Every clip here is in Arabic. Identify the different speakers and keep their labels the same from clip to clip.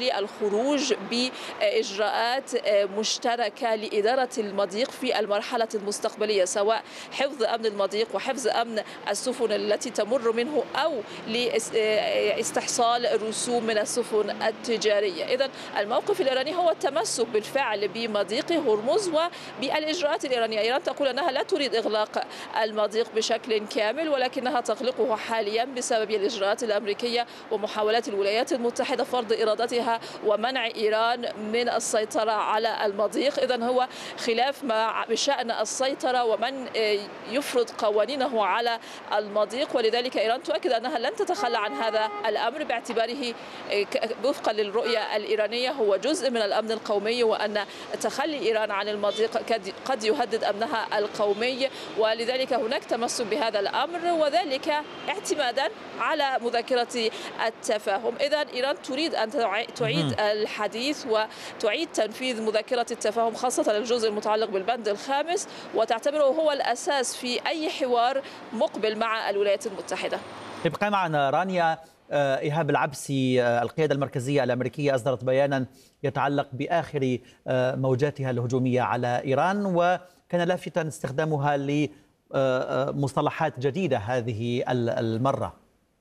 Speaker 1: للخروج بإجراءات مشتركة لإدارة المضيق في المرحلة المستقبلية، سواء حفظ أمن المضيق وحفظ أمن السفن التي تمر منه أو لاستحصال رسوم من السفن التجارية. إذن الموقف الإيراني هو التمسك بالفعل بمضيق هرمز وبالإجراءات الإيرانية. إيران تقول أنها لا تريد إغلاق المضيق بشكل كامل، ولكنها تغلقه حاليا بسبب الإجراءات الأمريكية ومحاولات الولايات المتحدة فرض إرادتها ومنع إيران من السيطرة على المضيق. إذن هو خلاف ما بشأن السيطرة ومن يفرض قوانينه على المضيق، ولذلك إيران تؤكد أنها لن تتخلى عن هذا الأمر باعتباره وفقا للرؤية الإيرانية هو جزء من الأمن القومي، وأن تخلي إيران عن المضيق قد يهدد أمنها القومي، ولذلك هناك تمسك بهذا الأمر، وذلك اعتمادا على مذكرة التفاهم. إذن إيران تريد أن تعيد الحديث وتعيد تنفيذ مذكرة التفاهم، خاصة الجزء المتعلق بالبند الخامس، وتعتبره هو الأساس في أي حوار مقبل مع الولايات المتحدة.
Speaker 2: ابقى معنا رانيا. إيهاب العبسي، القيادة المركزية الأمريكية أصدرت بيانا يتعلق بآخر موجاتها الهجومية على إيران، وكان لافتا استخدامها لمصطلحات جديدة هذه المرة.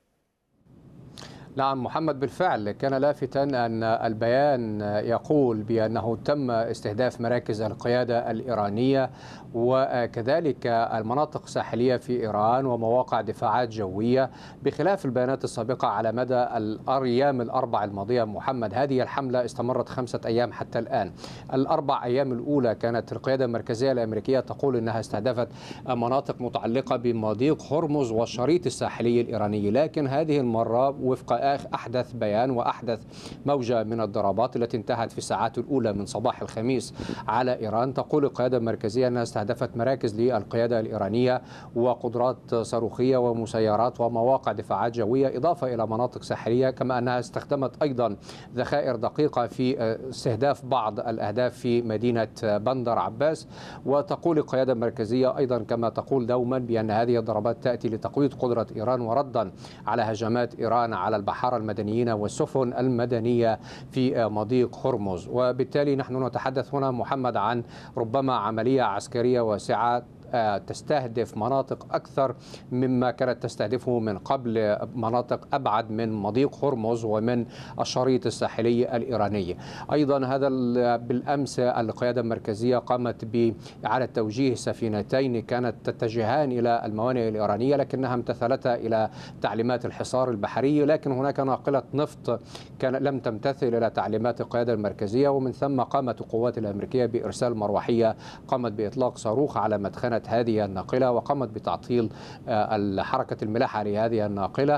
Speaker 3: نعم محمد، بالفعل كان لافتا أن البيان يقول بأنه تم استهداف مراكز القيادة الإيرانية وكذلك المناطق الساحلية في إيران ومواقع دفاعات جوية، بخلاف البيانات السابقة على مدى الأيام الأربع الماضية. محمد، هذه الحملة استمرت 5 أيام حتى الآن. ال4 أيام الأولى كانت القيادة المركزية الأمريكية تقول أنها استهدفت مناطق متعلقة بمضيق هرمز والشريط الساحلي الإيراني، لكن هذه المرة وفق أحدث بيان وأحدث موجة من الضربات التي انتهت في الساعات الأولى من صباح الخميس على إيران، تقول القيادة المركزية أنها استهدفت مراكز للقيادة الإيرانية وقدرات صاروخية ومسيرات ومواقع دفاعات جوية، إضافة إلى مناطق ساحلية، كما أنها استخدمت أيضا ذخائر دقيقة في استهداف بعض الأهداف في مدينة بندر عباس. وتقول القيادة المركزية أيضا كما تقول دوما بأن هذه الضربات تأتي لتقوية قدرة إيران وردا على هجمات إيران على البحارة المدنيين والسفن المدنية في مضيق هرمز. وبالتالي نحن نتحدث هنا محمد عن ربما عملية عسكرية واسعة تستهدف مناطق أكثر مما كانت تستهدفه من قبل، مناطق أبعد من مضيق هرمز ومن الشريط الساحلي الإيراني. أيضا هذا بالأمس القيادة المركزية قامت بإعادة توجيه سفينتين كانت تتجهان إلى الموانئ الإيرانية لكنها امتثلتا إلى تعليمات الحصار البحري، لكن هناك ناقلة نفط لم تمتثل إلى تعليمات القيادة المركزية، ومن ثم قامت القوات الأمريكية بإرسال مروحية قامت بإطلاق صاروخ على مدخنة هذه الناقلة وقامت بتعطيل حركة الملاحة لهذه الناقلة،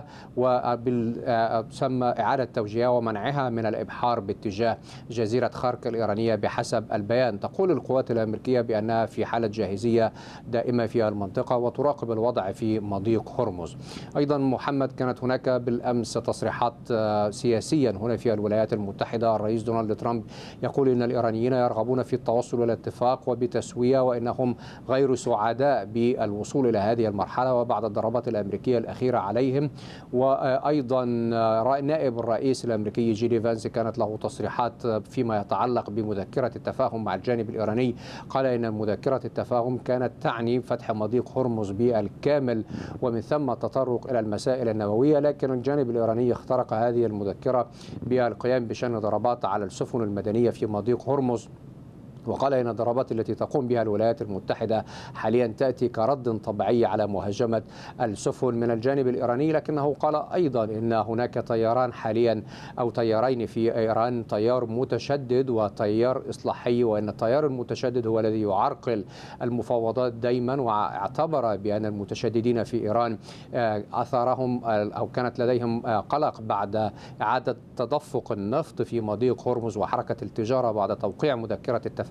Speaker 3: وسمى إعادة توجيهها ومنعها من الإبحار باتجاه جزيرة خارك الإيرانية بحسب البيان. تقول القوات الأمريكية بأنها في حالة جاهزية دائمة في المنطقة وتراقب الوضع في مضيق هرمز. أيضا محمد كانت هناك بالأمس تصريحات سياسيا هنا في الولايات المتحدة. الرئيس دونالد ترامب يقول إن الإيرانيين يرغبون في التوصل إلى اتفاق وبتسوية وإنهم غير سعداء بالوصول إلى هذه المرحلة وبعد الضربات الأمريكية الأخيرة عليهم. وأيضا نائب الرئيس الأمريكي جيدي فانس كانت له تصريحات فيما يتعلق بمذكرة التفاهم مع الجانب الإيراني، قال إن مذكرة التفاهم كانت تعني فتح مضيق هرمز بالكامل ومن ثم التطرق إلى المسائل النووية، لكن الجانب الإيراني اخترق هذه المذكرة بالقيام بشن ضربات على السفن المدنية في مضيق هرمز، وقال إن الضربات التي تقوم بها الولايات المتحدة حاليا تأتي كرد طبيعي على مهاجمة السفن من الجانب الإيراني، لكنه قال أيضا إن هناك طياران حاليا أو طيارين في إيران، طيار متشدد وطيار إصلاحي، وأن الطيار المتشدد هو الذي يعرقل المفاوضات دائما، واعتبر بأن المتشددين في إيران أثارهم أو كانت لديهم قلق بعد إعادة تدفق النفط في مضيق هرمز وحركة التجارة بعد توقيع مذكرة التفاهم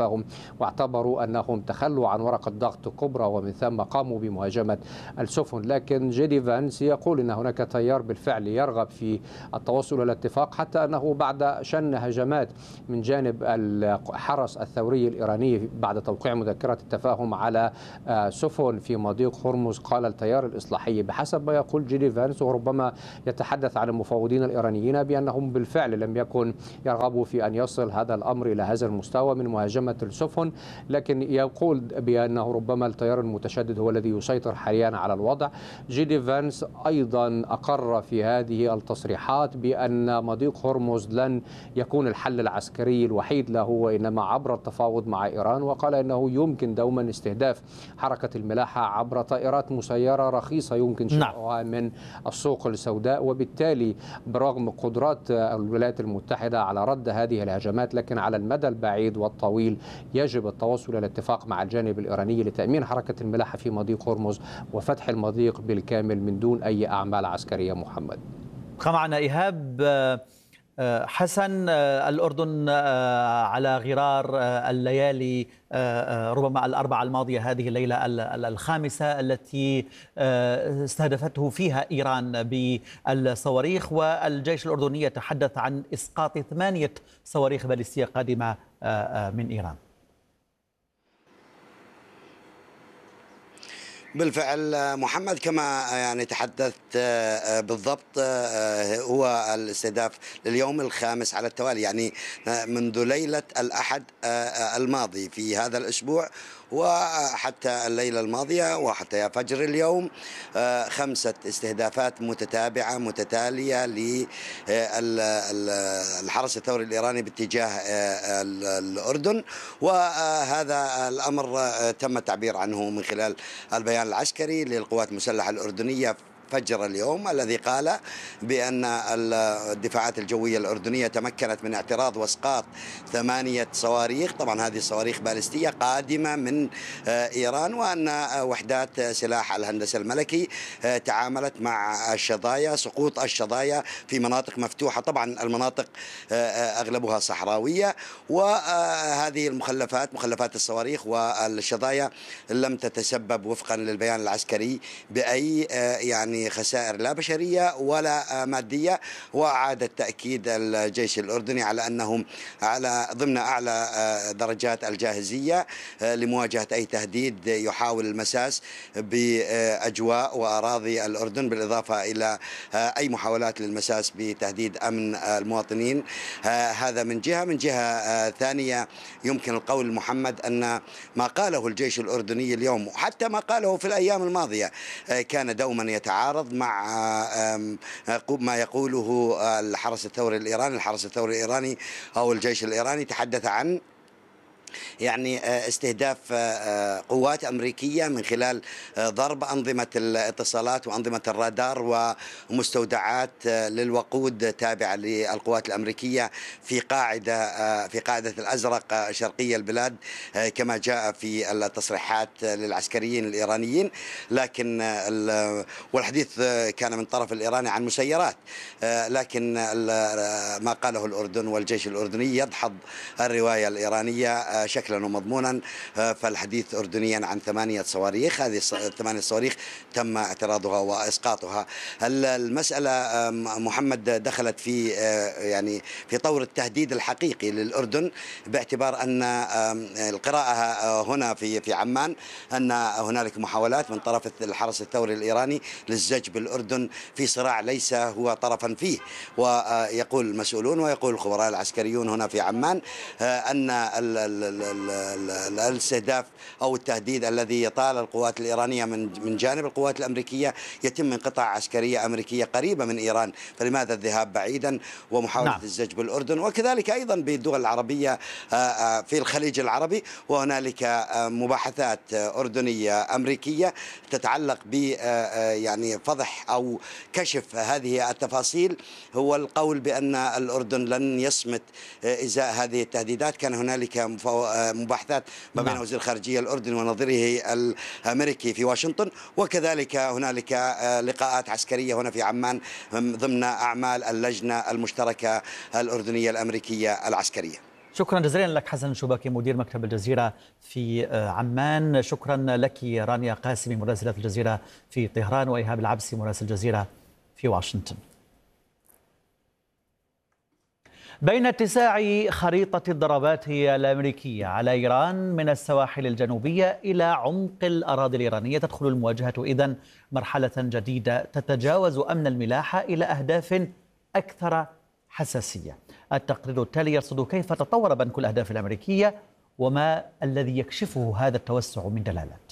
Speaker 3: التفاهم، واعتبروا أنهم تخلوا عن ورقة ضغط كبرى ومن ثم قاموا بمهاجمة السفن. لكن جيدي فانس يقول أن هناك تيار بالفعل يرغب في التوصل إلى اتفاق، حتى أنه بعد شن هجمات من جانب الحرس الثوري الإيراني بعد توقيع مذكرة التفاهم على سفن في مضيق هرمز، قال التيار الإصلاحي بحسب ما يقول جيدي فانس، وربما يتحدث عن المفاوضين الإيرانيين بأنهم بالفعل لم يكن يرغبوا في أن يصل هذا الأمر إلى هذا المستوى من مهاجمة السفن، لكن يقول بأنه ربما التيار المتشدد هو الذي يسيطر حاليا على الوضع. جيدي فانس أيضا أقر في هذه التصريحات بأن مضيق هرمز لن يكون الحل العسكري الوحيد له، وإنما عبر التفاوض مع إيران، وقال أنه يمكن دوما استهداف حركة الملاحة عبر طائرات مسيرة رخيصة يمكن شرائها من السوق السوداء. وبالتالي برغم قدرات الولايات المتحدة على رد هذه الهجمات، لكن على المدى البعيد والطويل يجب التوصل إلى اتفاق مع الجانب الإيراني لتأمين حركة الملاحة في مضيق هرمز وفتح المضيق بالكامل من دون أي أعمال عسكرية. محمد،
Speaker 2: بقى معنا إيهاب حسن. الأردن على غرار الليالي، ربما الأربعة الماضية، هذه الليلة الخامسة التي استهدفته فيها إيران بالصواريخ، والجيش الأردني يتحدث عن إسقاط 8 صواريخ باليستية قادمة من إيران.
Speaker 4: بالفعل محمد، كما يعني تحدثت بالضبط، هو الاستهداف لليوم الخامس على التوالي، يعني منذ ليلة الأحد الماضي في هذا الأسبوع وحتى الليلة الماضية وحتى فجر اليوم، 5 استهدافات متتابعة متتالية للحرس الثوري الإيراني باتجاه الأردن. وهذا الأمر تم التعبير عنه من خلال البيان العسكري للقوات المسلحة الأردنية فجر اليوم، الذي قال بأن الدفاعات الجوية الأردنية تمكنت من اعتراض واسقاط 8 صواريخ، طبعا هذه الصواريخ باليستية قادمة من إيران، وأن وحدات سلاح الهندسة الملكي تعاملت مع الشظايا، سقوط الشظايا في مناطق مفتوحة، طبعا المناطق أغلبها صحراوية، وهذه مخلفات الصواريخ والشظايا لم تتسبب وفقا للبيان العسكري بأي يعني خسائر لا بشرية ولا مادية. وأعاد تأكيد الجيش الأردني على أنهم ضمن أعلى درجات الجاهزية لمواجهة أي تهديد يحاول المساس بأجواء وأراضي الأردن، بالإضافة إلى أي محاولات للمساس بتهديد أمن المواطنين. هذا من جهة. من جهة ثانية يمكن القول محمد أن ما قاله الجيش الأردني اليوم وحتى ما قاله في الأيام الماضية كان دوما يتعارض مع ما يقوله الحرس الثوري الإيراني. الحرس الثوري الإيراني أو الجيش الإيراني تحدث عن يعني استهداف قوات أمريكية من خلال ضرب أنظمة الاتصالات وأنظمة الرادار ومستودعات للوقود تابعة للقوات الأمريكية في قاعدة الأزرق شرقي البلاد، كما جاء في التصريحات للعسكريين الإيرانيين. لكن والحديث كان من طرف الإيراني عن مسيرات، لكن ما قاله الأردن والجيش الأردني يدحض الرواية الإيرانية شكلا ومضمونا. فالحديث أردنيا عن 8 صواريخ، هذه 8 صواريخ تم اعتراضها وإسقاطها. المسألة محمد دخلت في يعني في طور التهديد الحقيقي للأردن، باعتبار أن القراءة هنا في عمان أن هنالك محاولات من طرف الحرس الثوري الإيراني للزج بالأردن في صراع ليس هو طرفا فيه. ويقول المسؤولون ويقول الخبراء العسكريون هنا في عمان أن الاستهداف أو التهديد الذي يطال القوات الإيرانية من جانب القوات الأمريكية يتم من قطع عسكرية أمريكية قريبة من إيران، فلماذا الذهاب بعيدا ومحاولة الزج بالأردن؟ وكذلك أيضا بالدول العربية في الخليج العربي، وهنالك مباحثات أردنية أمريكية تتعلق ب يعني فضح أو كشف هذه التفاصيل. هو القول بأن الأردن لن يصمت إزاء هذه التهديدات. كان هنالك مباحثات ما بين وزير الخارجية الأردني ونظيره الأمريكي في واشنطن، وكذلك هنالك لقاءات عسكرية هنا في عمان ضمن أعمال اللجنة المشتركة الأردنية الأمريكية العسكرية.
Speaker 2: شكرا جزيلا لك حسن شوباكي مدير مكتب الجزيرة في عمان. شكرا لك رانيا قاسمي مراسلة الجزيرة في طهران، وإيهاب العبسي مراسل الجزيرة في واشنطن. بين اتساع خريطة الضربات الأمريكية على إيران من السواحل الجنوبية إلى عمق الأراضي الإيرانية، تدخل المواجهة إذن مرحلة جديدة تتجاوز أمن الملاحة إلى أهداف أكثر حساسية. التقرير التالي يرصد كيف تطور بنك الأهداف الأمريكية وما الذي يكشفه هذا التوسع من دلالات.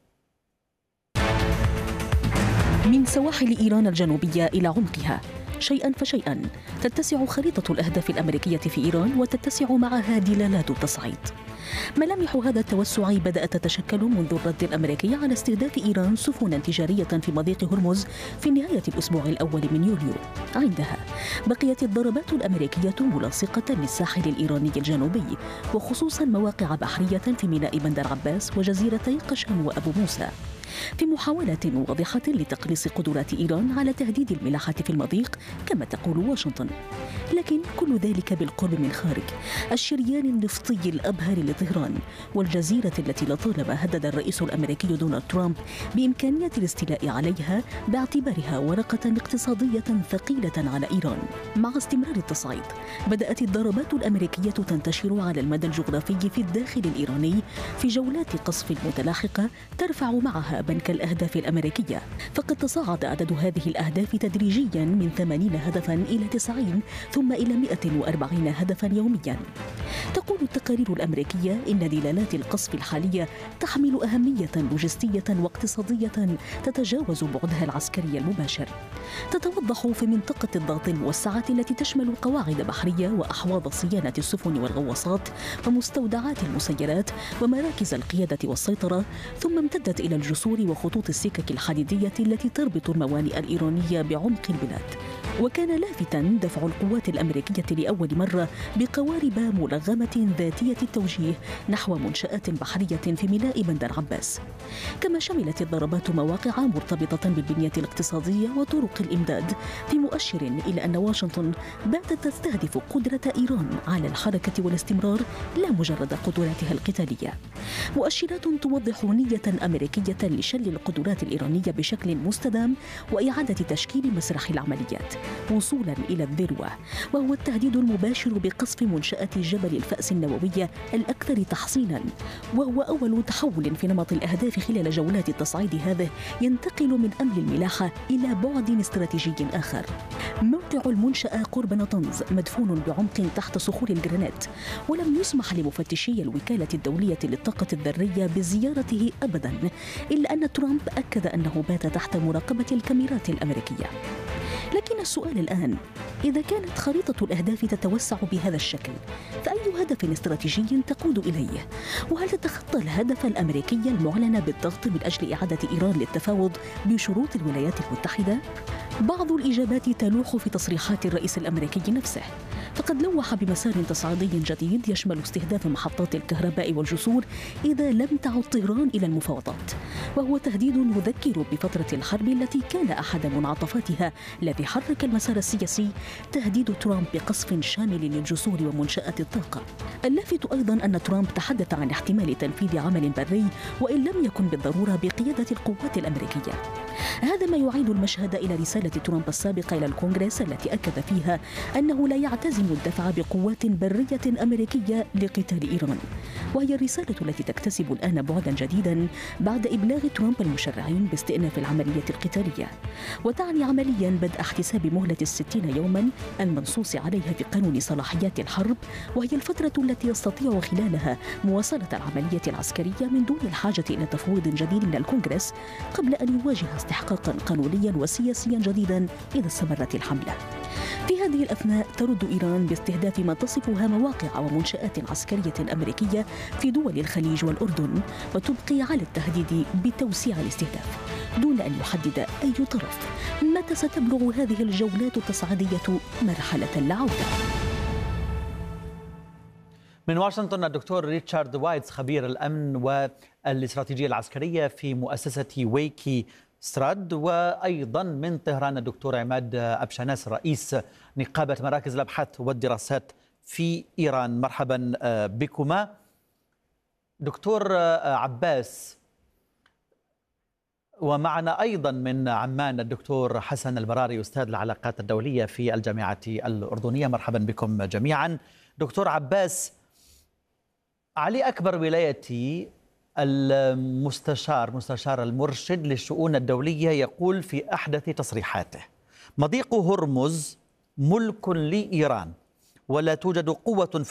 Speaker 5: من سواحل إيران الجنوبية إلى عمقها، شيئا فشيئا تتسع خريطة الأهداف الأمريكية في إيران وتتسع معها دلالات التصعيد. ملامح هذا التوسع بدأت تتشكل منذ الرد الأمريكي على استهداف إيران سفنا تجارية في مضيق هرمز في نهاية الأسبوع الأول من يوليو. عندها بقيت الضربات الأمريكية ملاصقة للساحل الإيراني الجنوبي، وخصوصا مواقع بحرية في ميناء بندر عباس وجزيرتي قشم وأبو موسى، في محاولة واضحة لتقليص قدرات إيران على تهديد الملاحة في المضيق كما تقول واشنطن. لكن كل ذلك بالقرب من خارج الشريان النفطي الأبهر لطهران، والجزيرة التي لطالما هدد الرئيس الأمريكي دونالد ترامب بإمكانية الاستيلاء عليها باعتبارها ورقة اقتصادية ثقيلة على إيران. مع استمرار التصعيد بدأت الضربات الأمريكية تنتشر على المدى الجغرافي في الداخل الإيراني في جولات قصف متلاحقة ترفع معها بنك الأهداف الأمريكية، فقد تصاعد عدد هذه الأهداف تدريجيا من 80 هدفا إلى 90 ثم إلى 140 هدفا يوميا. تقول التقارير الأمريكية إن دلالات القصف الحالية تحمل أهمية لوجستية واقتصادية تتجاوز بعدها العسكري المباشر. تتوضح في منطقة الضغط الموسعة التي تشمل قواعد بحرية وأحواض صيانة السفن والغواصات ومستودعات المسيرات ومراكز القيادة والسيطرة، ثم امتدت إلى الجسور وخطوط السكك الحديدية التي تربط الموانئ الإيرانية بعمق البلاد. وكان لافتا دفع القوات الأمريكية لأول مرة بقوارب ملغمة ذاتية التوجيه نحو منشآت بحرية في ميناء بندر عباس. كما شملت الضربات مواقع مرتبطة بالبنية الاقتصادية وطرق الإمداد، في مؤشر إلى أن واشنطن باتت تستهدف قدرة إيران على الحركة والاستمرار لا مجرد قدراتها القتالية. مؤشرات توضح نية أمريكية لشل القدرات الإيرانية بشكل مستدام وإعادة تشكيل مسرح العمليات وصولا إلى الذروة، وهو التهديد المباشر بقصف منشأة جبل الفأس النووية الأكثر تحصينا، وهو أول تحول في نمط الأهداف خلال جولات التصعيد هذه ينتقل من أمن الملاحة إلى بعد استراتيجي آخر. موقع المنشأة قرب نطنز مدفون بعمق تحت صخور الجرانيت، ولم يسمح لمفتشي الوكالة الدولية للطاقة الذرية بزيارته أبدا، إلا أن ترامب أكد أنه بات تحت مراقبة الكاميرات الأمريكية. لكن السؤال الآن، إذا كانت خريطة الأهداف تتوسع بهذا الشكل، فأي هدف استراتيجي تقود إليه؟ وهل تتخطى الهدف الأمريكي المعلن بالضغط من أجل إعادة إيران للتفاوض بشروط الولايات المتحدة؟ بعض الإجابات تلوح في تصريحات الرئيس الأمريكي نفسه، فقد لوح بمسار تصعيدي جديد يشمل استهداف محطات الكهرباء والجسور إذا لم تعد طهران إلى المفاوضات، وهو تهديد يذكر بفترة الحرب التي كان أحد منعطفاتها الذي حرك المسار السياسي تهديد ترامب بقصف شامل للجسور ومنشآت الطاقة. اللافت أيضا أن ترامب تحدث عن احتمال تنفيذ عمل بري وإن لم يكن بالضرورة بقيادة القوات الأمريكية. هذا ما يعيد المشهد إلى رسالة ترامب السابقة إلى الكونغرس التي أكد فيها أنه لا يعتزم الدفع بقوات برية أمريكية لقتال إيران، وهي الرسالة التي تكتسب الآن بعدا جديدا بعد إبلاغ ترامب المشرعين باستئناف العملية القتالية، وتعني عمليا بدء احتساب مهلة 60 يوما المنصوص عليها في قانون صلاحيات الحرب، وهي الفترة التي يستطيع خلالها مواصلة العملية العسكرية من دون الحاجة إلى تفويض جديد من الكونغرس قبل أن يواجه استحقاقا قانونيا وسياسيا جديدا إذا استمرت الحملة. في هذه الأثناء ترد إيران باستهداف ما تصفها مواقع ومنشآت عسكرية أمريكية في دول الخليج والأردن، وتبقي على التهديد بتوسيع الاستهداف دون أن يحدد أي طرف متى ستبلغ هذه الجولات التصعيدية مرحلة العودة.
Speaker 2: من واشنطن الدكتور ريتشارد وايتس خبير الأمن والاستراتيجية العسكرية في مؤسسة ويكي ستراد، وأيضا من طهران الدكتور عماد أبشناس رئيس نقابة مراكز الأبحاث والدراسات في إيران. مرحبا بكما. دكتور عباس، ومعنا أيضا من عمان الدكتور حسن البراري أستاذ العلاقات الدولية في الجامعة الأردنية. مرحبا بكم جميعا. دكتور عباس، علي أكبر ولايتي مستشار المرشد للشؤون الدولية يقول في أحدث تصريحاته: مضيق هرمز ملك لإيران، ولا توجد قوة في